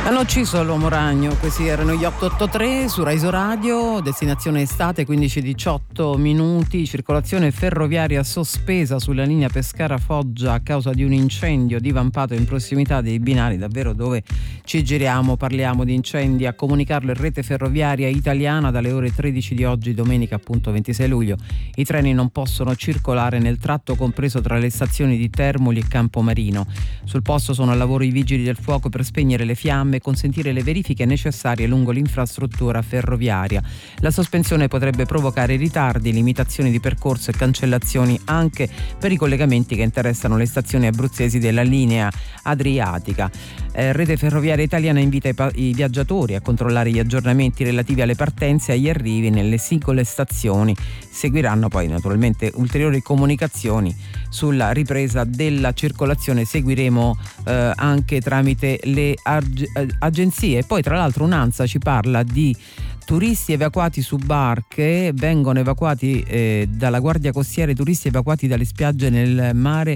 Hanno ucciso l'uomo ragno, questi erano gli 883 su Rai Radio, destinazione estate 15:18, circolazione ferroviaria sospesa sulla linea Pescara-Foggia a causa di un incendio divampato in prossimità dei binari, davvero dove ci giriamo, parliamo di incendi. A comunicarlo in rete ferroviaria italiana dalle ore 13 di oggi, domenica appunto 26 luglio, i treni non possono circolare nel tratto compreso tra le stazioni di Termoli e Campomarino. Sul posto sono al lavoro i vigili del fuoco per spegnere le fiamme e consentire le verifiche necessarie lungo l'infrastruttura ferroviaria. La sospensione potrebbe provocare ritardi, limitazioni di percorso e cancellazioni anche per i collegamenti che interessano le stazioni abruzzesi della linea adriatica. Rete ferroviaria italiana invita i viaggiatori a controllare gli aggiornamenti relativi alle partenze e agli arrivi nelle singole stazioni. Seguiranno poi naturalmente ulteriori comunicazioni sulla ripresa della circolazione. Seguiremo anche tramite le agenzie. Poi tra l'altro un'ANSA ci parla di turisti evacuati su barche, vengono evacuati dalla Guardia Costiera, i turisti evacuati dalle spiagge nel mare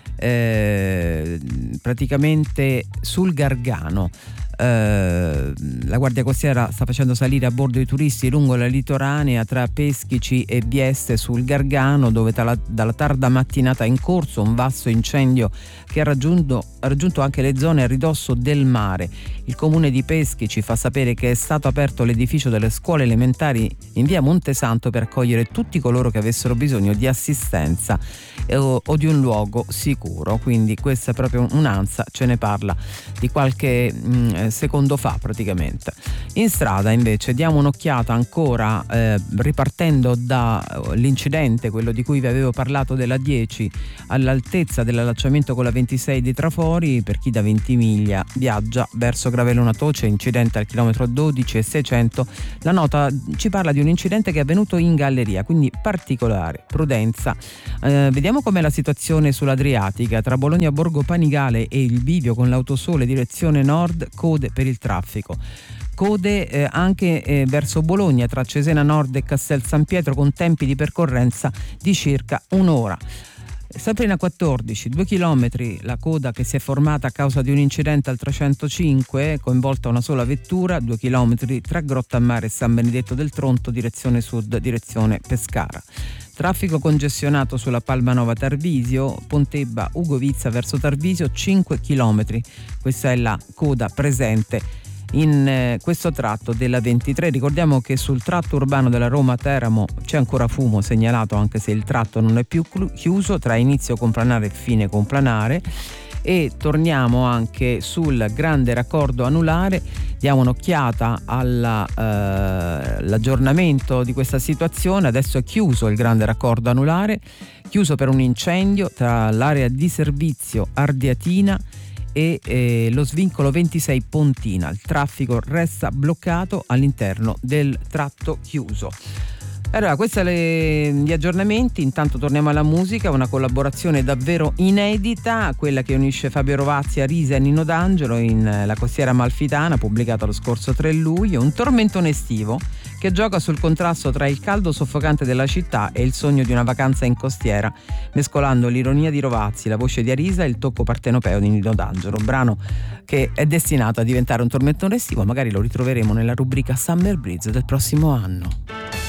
praticamente sul Gargano. La Guardia Costiera sta facendo salire a bordo i turisti lungo la litoranea tra Peschici e Vieste sul Gargano, dove dalla tarda mattinata è in corso un vasto incendio che ha raggiunto anche le zone a ridosso del mare. Il comune di Peschici fa sapere che è stato aperto l'edificio delle scuole elementari in via Montesanto per accogliere tutti coloro che avessero bisogno di assistenza o di un luogo sicuro. Quindi questa è proprio un'ANSA, ce ne parla di qualche secondo fa praticamente. In strada invece diamo un'occhiata ancora, ripartendo dall'incidente, quello di cui vi avevo parlato della 10 all'altezza dell'allacciamento con la 26 di Trafori, per chi da Ventimiglia viaggia verso Gravellona Toce, incidente al chilometro 12 e 600. La nota ci parla di un incidente che è avvenuto in galleria, quindi particolare prudenza. Vediamo com'è la situazione sull'Adriatica tra Bologna Borgo Panigale e il bivio con l'Autosole direzione nord, code per il traffico. Code anche verso Bologna tra Cesena Nord e Castel San Pietro con tempi di percorrenza di circa un'ora. Sempre in A14, 2 chilometri la coda che si è formata a causa di un incidente al 305, coinvolta una sola vettura, 2 chilometri tra Grottammare e San Benedetto del Tronto, direzione sud, direzione Pescara. Traffico congestionato sulla Palmanova Tarvisio, Pontebba Ugovizza verso Tarvisio, 5 chilometri. Questa è la coda presente in questo tratto della 23. Ricordiamo che sul tratto urbano della Roma-Teramo c'è ancora fumo segnalato, anche se il tratto non è più chiuso tra inizio complanare e fine complanare. E torniamo anche sul grande raccordo anulare, diamo un'occhiata all'aggiornamento di questa situazione. Adesso è chiuso il grande raccordo anulare, chiuso per un incendio tra l'area di servizio Ardeatina e lo svincolo 26 Pontina. Il traffico resta bloccato all'interno del tratto chiuso. Allora, questi sono gli aggiornamenti. Intanto torniamo alla musica, una collaborazione davvero inedita, quella che unisce Fabio Rovazzi a Risa e Nino D'Angelo in La Costiera Amalfitana, pubblicata lo scorso 3 luglio, un tormentone estivo che gioca sul contrasto tra il caldo soffocante della città e il sogno di una vacanza in costiera, mescolando l'ironia di Rovazzi, la voce di Arisa e il tocco partenopeo di Nino D'Angelo, un brano che è destinato a diventare un tormentone estivo. Magari lo ritroveremo nella rubrica Summer Breeze del prossimo anno.